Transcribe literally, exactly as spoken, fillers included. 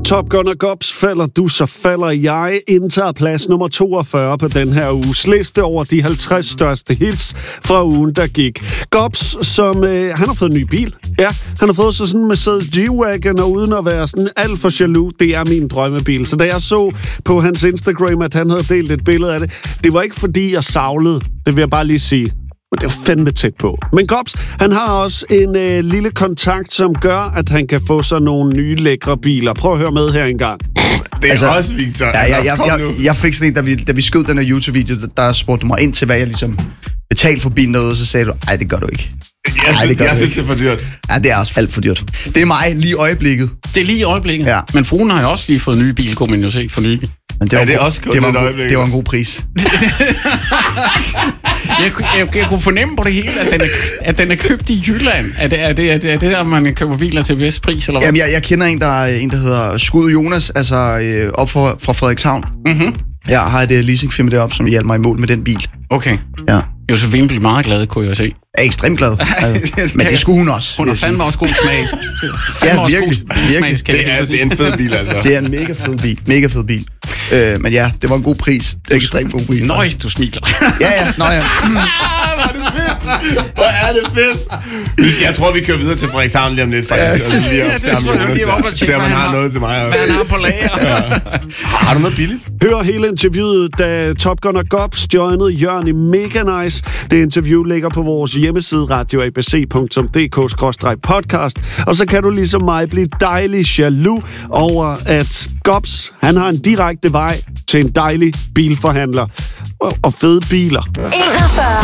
Top Gun og Gobs, falder du, så falder jeg, indtager plads nummer toogfyrre på den her uges liste over de halvtreds største hits fra ugen, der gik. Gobs, som øh, han har fået en ny bil. Ja, han har fået sig sådan en Mercedes G-Wagon, og uden at være sådan alt for jaloux, det er min drømmebil. Så da jeg så på hans Instagram, at han havde delt et billede af det, det var ikke fordi jeg savlede, det vil jeg bare lige sige. Men det er fandme tæt på. Men Gobs, han har også en øh, lille kontakt, som gør, at han kan få sig nogle nye lækre biler. Prøv at høre med her engang. Det er altså, også Victor. Ja, ja, jeg, jeg, jeg, jeg fik sådan en, da vi, da vi skød den her YouTube-video, der spurgte du mig ind til, hvad jeg ligesom betalte for bilen derude, så sagde du, ej, det gør du ikke. Jeg, ej, synes, det jeg synes, det er for dyrt. Ja, det er også alt for dyrt. Det er mig lige i øjeblikket. Det er lige i øjeblikket. Ja. Men fruen har jo også lige fået en ny bil, kunne man jo se for nylig. Men det var, ja, det er også det var, en, øjeblik. det var en god pris. jeg, jeg, jeg kunne fornemme på det hele, at den er, at den er købt i Jylland. Er det, er det, er det, er det der, man køber biler til vestpris, eller hvad? Jamen, jeg, jeg kender en, der, en, der hedder Skud Jonas, altså øh, op for, fra Frederikshavn. Mm-hmm. Jeg har et uh, leasingfirma deroppe, som hjalp mig i mål med den bil. Okay. Ja. Josefine blev meget glad, kunne jeg se. Jeg er ekstremt glad. Altså, men det skulle hun også. Hun har fandme også god smag. Ja, virkelig. virkelig. Det, er, det er en fed bil, altså. Det er en mega fed bil. Mega fed bil. Øh, men ja, det var en god pris. Det er ekstremt god pris. Nøj, du smiler. Ja, ja. Nå, ja. Hvor er det fedt. Hvor er det fedt. Vi skal, jeg tror, vi kører videre til Frederikshavn lige om lidt, faktisk. Ja, det, ja, det tror jeg, lige op og tjekke, man har noget til mig. Hvad han har på lager. Ja. Har du noget billigt? Hør hele interviewet, da Top Gun og Gobs joinede Jørgen i Mega Nice. Det interview ligger på vores hjemmeside radio a b c punktum d k skråstreg podcast. Og så kan du ligesom mig blive dejlig jaloux over, at Gobs, han har en direkte vej til en dejlig bilforhandler og, og fede biler. enogfyrre